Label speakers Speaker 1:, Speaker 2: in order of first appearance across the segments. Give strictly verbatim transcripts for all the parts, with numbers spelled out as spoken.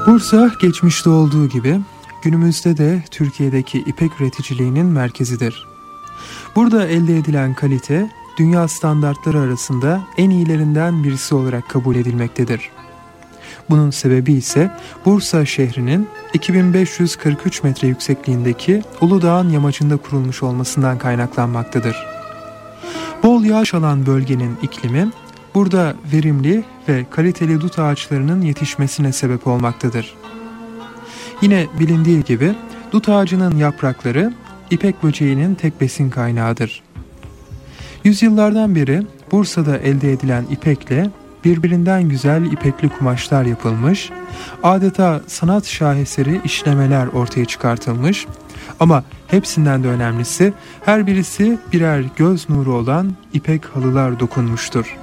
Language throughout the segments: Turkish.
Speaker 1: Bursa geçmişte olduğu gibi günümüzde de Türkiye'deki ipek üreticiliğinin merkezidir. Burada elde edilen kalite dünya standartları arasında en iyilerinden birisi olarak kabul edilmektedir. Bunun sebebi ise Bursa şehrinin iki bin beş yüz kırk üç metre yüksekliğindeki Uludağ'ın yamacında kurulmuş olmasından kaynaklanmaktadır. Bol yağış alan bölgenin iklimi burada verimli ve kaliteli dut ağaçlarının yetişmesine sebep olmaktadır. Yine bilindiği gibi dut ağacının yaprakları ipek böceğinin tek besin kaynağıdır. Yüzyıllardan beri Bursa'da elde edilen ipekle birbirinden güzel ipekli kumaşlar yapılmış, adeta sanat şaheseri işlemeler ortaya çıkartılmış ama hepsinden de önemlisi her birisi birer göz nuru olan ipek halılar dokunmuştur.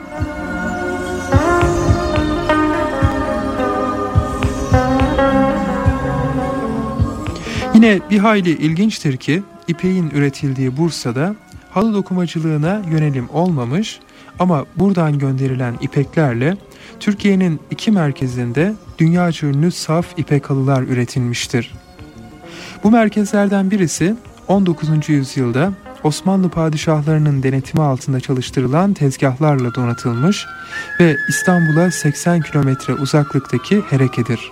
Speaker 1: Yine bir hayli ilginçtir ki ipeğin üretildiği Bursa'da halı dokumacılığına yönelim olmamış ama buradan gönderilen ipeklerle Türkiye'nin iki merkezinde dünyaca ünlü saf ipek halılar üretilmiştir. Bu merkezlerden birisi on dokuzuncu yüzyılda Osmanlı padişahlarının denetimi altında çalıştırılan tezgahlarla donatılmış ve İstanbul'a seksen kilometre uzaklıktaki Hereke'dir.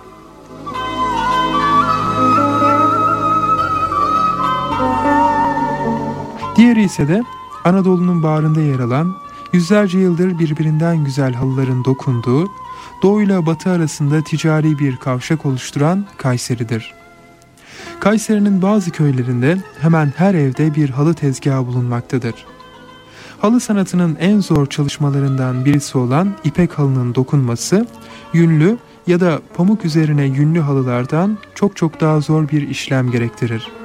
Speaker 1: Diğeri ise de Anadolu'nun bağrında yer alan, yüzlerce yıldır birbirinden güzel halıların dokunduğu, Doğu ile Batı arasında ticari bir kavşak oluşturan Kayseri'dir. Kayseri'nin bazı köylerinde hemen her evde bir halı tezgahı bulunmaktadır. Halı sanatının en zor çalışmalarından birisi olan ipek halının dokunması, yünlü ya da pamuk üzerine yünlü halılardan çok çok daha zor bir işlem gerektirir.